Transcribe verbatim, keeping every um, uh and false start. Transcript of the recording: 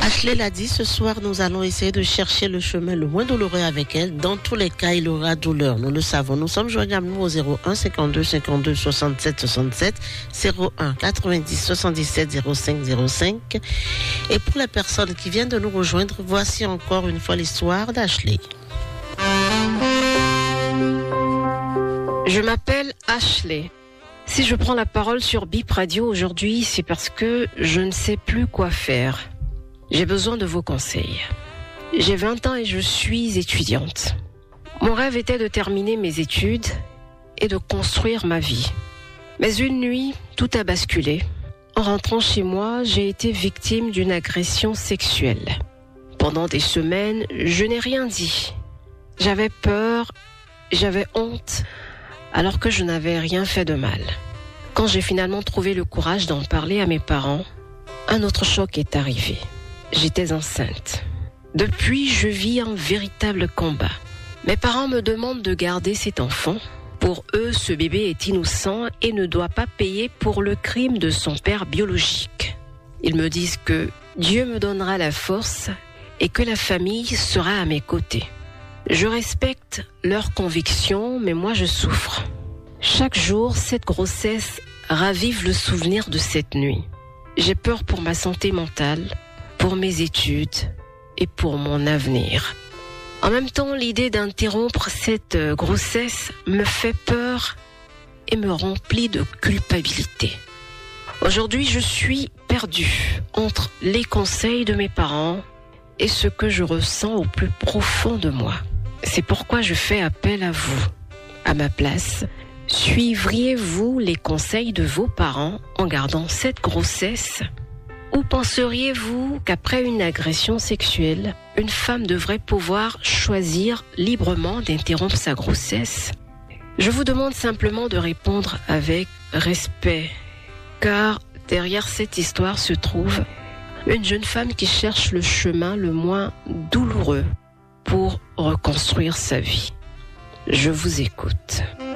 Ashley l'a dit, ce soir, nous allons essayer de chercher le chemin le moins douloureux avec elle. Dans tous les cas, il aura douleur. Nous le savons. Nous sommes joignables nous au zéro un cinquante-deux cinquante-deux soixante-sept soixante-sept, zéro un quatre-vingt-dix soixante-dix-sept zéro cinq zéro cinq. Et pour les personnes qui viennent de nous rejoindre, voici encore une fois l'histoire d'Ashley. Je m'appelle Ashley. Si je prends la parole sur Bip Radio aujourd'hui, c'est parce que je ne sais plus quoi faire. J'ai besoin de vos conseils. J'ai vingt ans et je suis étudiante. Mon rêve était de terminer mes études et de construire ma vie. Mais une nuit, tout a basculé. En rentrant chez moi, j'ai été victime d'une agression sexuelle. Pendant des semaines, je n'ai rien dit. J'avais peur, j'avais honte, alors que je n'avais rien fait de mal. Quand j'ai finalement trouvé le courage d'en parler à mes parents, un autre choc est arrivé. J'étais enceinte. Depuis, je vis un véritable combat. Mes parents me demandent de garder cet enfant. Pour eux, ce bébé est innocent et ne doit pas payer pour le crime de son père biologique. Ils me disent que Dieu me donnera la force et que la famille sera à mes côtés. Je respecte leurs convictions, mais moi je souffre. Chaque jour, cette grossesse ravive le souvenir de cette nuit. J'ai peur pour ma santé mentale, pour mes études et pour mon avenir. En même temps, l'idée d'interrompre cette grossesse me fait peur et me remplit de culpabilité. Aujourd'hui, je suis perdue entre les conseils de mes parents et ce que je ressens au plus profond de moi. C'est pourquoi je fais appel à vous. À ma place, suivriez-vous les conseils de vos parents en gardant cette grossesse ? Ou penseriez-vous qu'après une agression sexuelle, une femme devrait pouvoir choisir librement d'interrompre sa grossesse ? Je vous demande simplement de répondre avec respect, car derrière cette histoire se trouve une jeune femme qui cherche le chemin le moins douloureux pour reconstruire sa vie. Je vous écoute.